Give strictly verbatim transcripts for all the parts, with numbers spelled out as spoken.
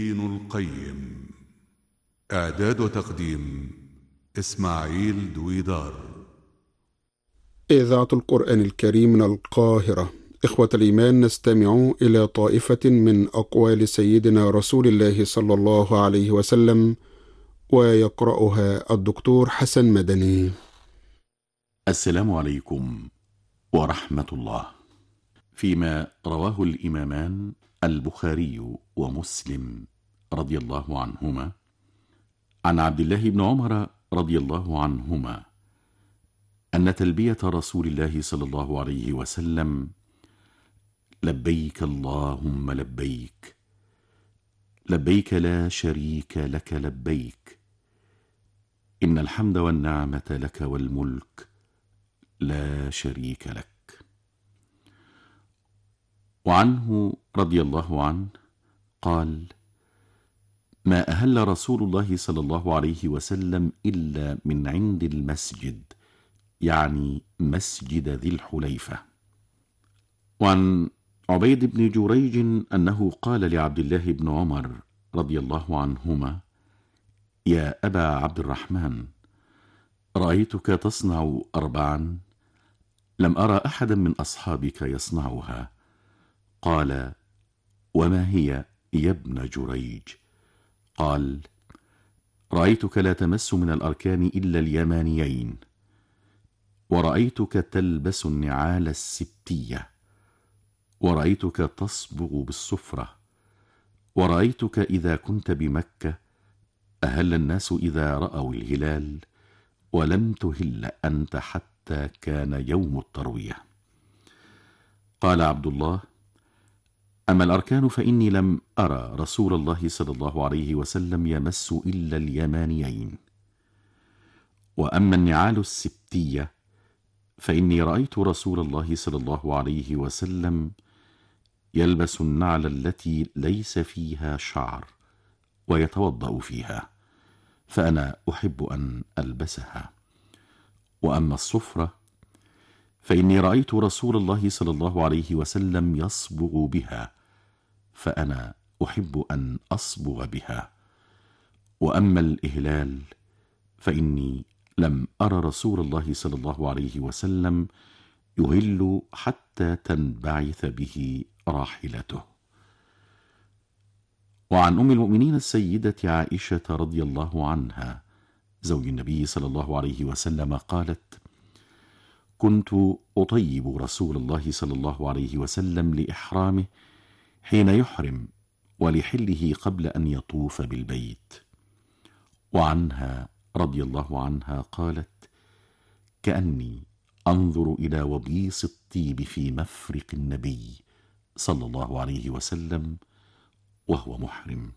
ابن القيم. إعداد وتقديم إسماعيل دويدار. إذاعة القرآن الكريم من القاهرة. إخوة الإيمان، نستمع إلى طائفة من أقوال سيدنا رسول الله صلى الله عليه وسلم، ويقرأها الدكتور حسن مدني. السلام عليكم ورحمة الله. فيما رواه الإمامان البخاري ومسلم رضي الله عنهما عن عبد الله بن عمر رضي الله عنهما أن تلبية رسول الله صلى الله عليه وسلم: لبيك اللهم لبيك، لبيك لا شريك لك لبيك، إن الحمد والنعمة لك والملك لا شريك لك. وعنه رضي الله عنه قال: ما أهل رسول الله صلى الله عليه وسلم إلا من عند المسجد، يعني مسجد ذي الحليفة. وعن عبيد بن جريج أنه قال لعبد الله بن عمر رضي الله عنهما: يا أبا عبد الرحمن، رأيتك تصنع أربعا لم أرى أحدا من أصحابك يصنعها. قال: وما هي يا ابن جريج؟ قال: رأيتك لا تمس من الأركان إلا اليمانيين، ورأيتك تلبس النعال السبتية، ورأيتك تصبغ بالصفرة، ورأيتك إذا كنت بمكة أهل الناس إذا رأوا الهلال، ولم تهل أنت حتى كان يوم التروية. قال عبد الله: أما الأركان فإني لم أرى رسول الله صلى الله عليه وسلم يمس إلا اليمانيين، وأما النعال السبتية فإني رأيت رسول الله صلى الله عليه وسلم يلبس النعل التي ليس فيها شعر ويتوضأ فيها، فأنا أحب أن ألبسها. وأما الصفرة فإني رأيت رسول الله صلى الله عليه وسلم يصبغ بها، فأنا أحب أن أصبغ بها. وأما الإهلال فإني لم أرى رسول الله صلى الله عليه وسلم يهل حتى تنبعث به راحلته. وعن أم المؤمنين السيدة عائشة رضي الله عنها زوج النبي صلى الله عليه وسلم قالت: كنت أطيب رسول الله صلى الله عليه وسلم لإحرامه حين يحرم، ولحله قبل أن يطوف بالبيت. وعنها رضي الله عنها قالت: كأني أنظر إلى وبيص الطيب في مفرق النبي صلى الله عليه وسلم وهو محرم.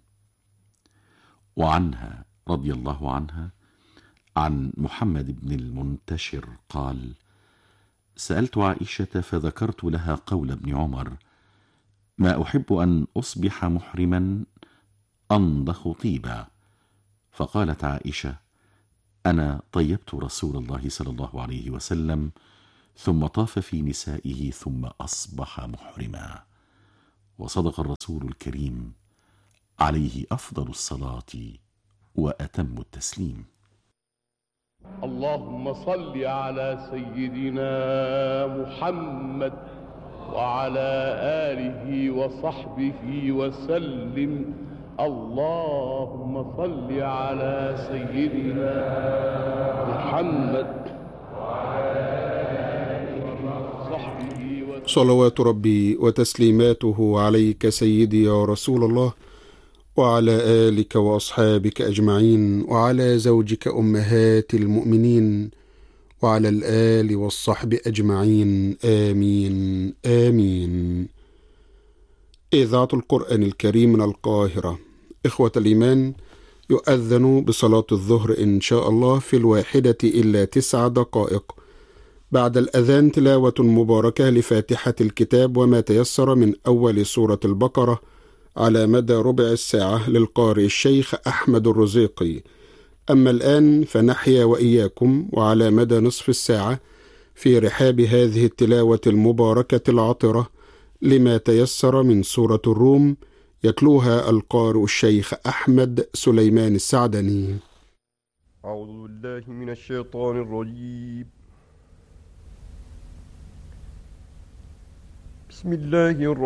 وعنها رضي الله عنها عن محمد بن المنتشر قال: سألت عائشة فذكرت لها قول ابن عمر: ما أحب أن أصبح محرما أنضخ طيبا. فقالت عائشة: أنا طيبت رسول الله صلى الله عليه وسلم ثم طاف في نسائه ثم أصبح محرما. وصدق الرسول الكريم عليه أفضل الصلاة وأتم التسليم. اللهم صل على سيدنا محمد وعلى آله وصحبه وسلم. اللهم صل على سيدنا محمد وعلى آله وصحبه وسلم. صلوات ربي وتسليماته عليك سيدي يا رسول الله، وعلى آلك وأصحابك أجمعين، وعلى زوجك أمهات المؤمنين، وعلى الآل والصحب أجمعين، آمين آمين. إذاعة القرآن الكريم من القاهرة. إخوة الإيمان، يؤذن بصلاة الظهر إن شاء الله في الواحدة إلا تسع دقائق. بعد الأذان تلاوة مباركة لفاتحة الكتاب وما تيسر من أول سورة البقرة على مدى ربع الساعة للقارئ الشيخ أحمد الرزيقي. أما الآن فنحيا وإياكم وعلى مدى نصف الساعة في رحاب هذه التلاوة المباركة العطرة لما تيسر من سورة الروم، يتلوها القارئ الشيخ أحمد سليمان السعدني. أعوذ بالله من الشيطان الرجيم. بسم الله الرحمن